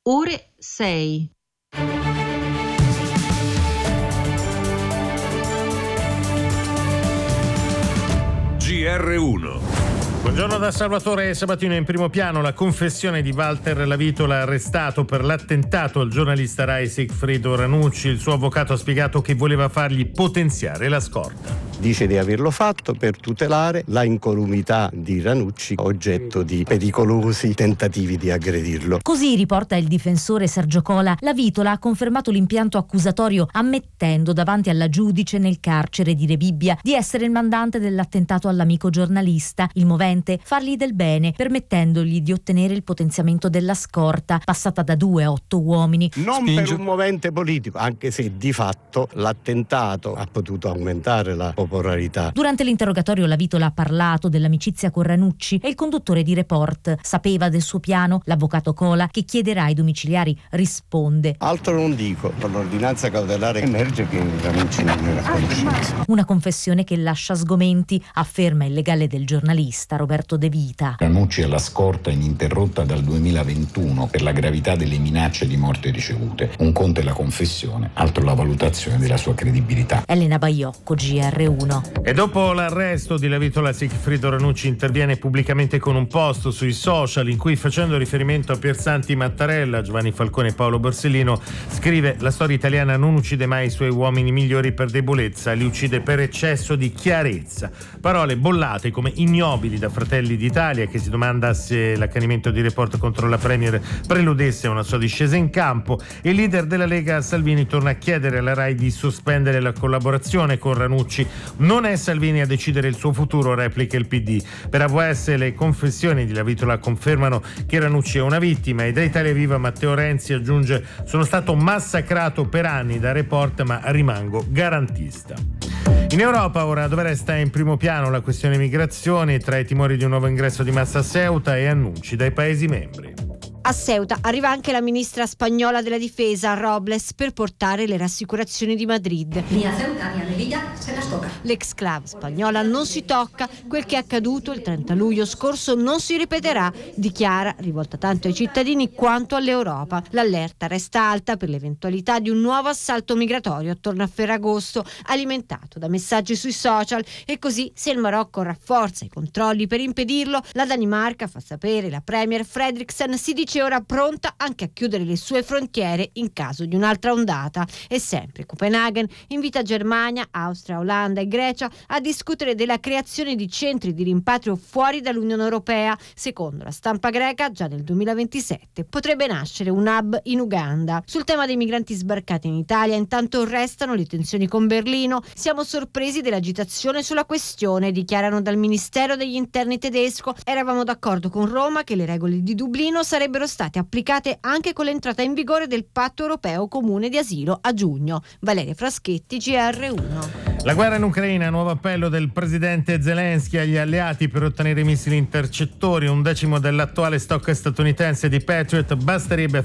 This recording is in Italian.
ore 6. GR1. Buongiorno da Salvatore Sabatino. In primo piano la confessione di Walter Lavitola, arrestato per l'attentato al giornalista Rai Sigfrido Ranucci. Il suo avvocato ha spiegato che voleva fargli potenziare la scorta. Dice di averlo fatto per tutelare la incolumità di Ranucci, oggetto di pericolosi tentativi di aggredirlo. Così riporta il difensore Sergio Cola. Lavitola ha confermato l'impianto accusatorio, ammettendo davanti alla giudice nel carcere di Rebibbia di essere il mandante dell'attentato all'amico giornalista. Il movente fargli del bene, permettendogli di ottenere il potenziamento della scorta, passata da 2 a 8 uomini. Non per un movente politico, anche se di fatto l'attentato ha potuto aumentare la popolarità. Durante l'interrogatorio Lavitola ha parlato dell'amicizia con Ranucci e il conduttore di Report sapeva del suo piano. L'avvocato Cola, che chiederà ai domiciliari, risponde: altro non dico, con l'ordinanza cautelare emerge che Ranucci non era a conoscenza. Una confessione che lascia sgomenti, afferma il legale del giornalista Roberto De Vita. Ranucci è la scorta ininterrotta dal 2021 per la gravità delle minacce di morte ricevute. Un conto è la confessione, altro la valutazione della sua credibilità. Elena Baiocco, GR1. E dopo l'arresto di Lavitola, Sigfrido Ranucci interviene pubblicamente con un post sui social in cui, facendo riferimento a Piersanti Mattarella, Giovanni Falcone e Paolo Borsellino, scrive: la storia italiana non uccide mai i suoi uomini migliori per debolezza, li uccide per eccesso di chiarezza. Parole bollate come ignobili da Fratelli d'Italia, che si domanda se l'accanimento di Report contro la Premier preludesse a una sua discesa in campo. Il leader della Lega Salvini torna a chiedere alla Rai di sospendere la collaborazione con Ranucci. Non è Salvini a decidere il suo futuro, replica il PD. Per AVS le confessioni di Lavitola confermano che Ranucci è una vittima, e da Italia Viva Matteo Renzi aggiunge: sono stato massacrato per anni da Report, ma rimango garantista. In Europa ora, dove resta in primo piano la questione migrazioni, tra i timori di un nuovo ingresso di massa a Ceuta e annunci dai Paesi membri. A Ceuta arriva anche la ministra spagnola della difesa, Robles, per portare le rassicurazioni di Madrid. Ni a Ceuta ni a Melilla se las toca. L'exclave spagnola non si tocca, quel che è accaduto il 30 luglio scorso non si ripeterà, dichiara, rivolta tanto ai cittadini quanto all'Europa. L'allerta resta alta per l'eventualità di un nuovo assalto migratorio attorno a Ferragosto, alimentato da messaggi sui social, e così, se il Marocco rafforza i controlli per impedirlo, la Danimarca, fa sapere la premier Fredriksen, si dice ora pronta anche a chiudere le sue frontiere in caso di un'altra ondata. E sempre Copenaghen invita Germania, Austria, Olanda e Grecia a discutere della creazione di centri di rimpatrio fuori dall'Unione Europea. Secondo la stampa greca, già nel 2027 potrebbe nascere un hub in Uganda. Sul tema dei migranti sbarcati in Italia, intanto restano le tensioni con Berlino. Siamo sorpresi dell'agitazione sulla questione, dichiarano dal Ministero degli Interni tedesco. Eravamo d'accordo con Roma che le regole di Dublino sarebbero state applicate anche con l'entrata in vigore del Patto Europeo Comune di Asilo a giugno. Valeria Fraschetti, GR1. La guerra in Ucraina, nuovo appello del presidente Zelensky agli alleati per ottenere missili intercettori, un decimo dell'attuale stock statunitense di Patriot basterebbe a